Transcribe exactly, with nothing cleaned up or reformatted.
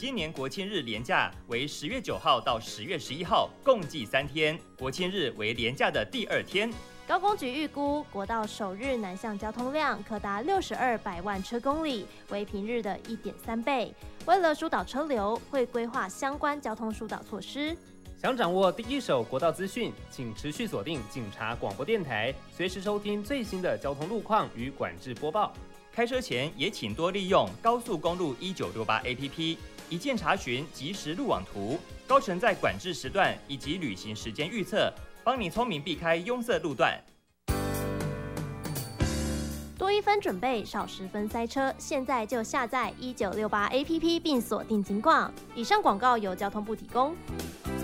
今年国庆日连假为十月九号到十月十一号，共计三天。国庆日为连假的第二天。 高工局预估，国道首日南向交通量可达六十二百万车公里，为平日的一点三倍。为了疏导车流，会规划相关交通疏导措施。 想掌握第一手国道资讯，请持续锁定警察广播电台，随时收听最新的交通路况与管制播报。 开车前也请多利用高速公路一九六八 A P P， 一键查询即时路网图、高乘载管制时段以及旅行时间预测，帮你聪明避开拥塞路段。 多一分准备，少十分塞车。现在就下载一九六八 A P P 并锁定警广。以上广告由交通部提供。